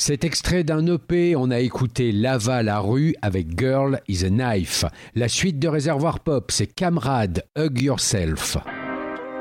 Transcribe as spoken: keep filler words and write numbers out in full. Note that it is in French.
Cet extrait d'un E P, on a écouté Lava la rue avec Girl is a Knife. La suite de Réservoir Pop, c'est Camrad, Hug Yourself.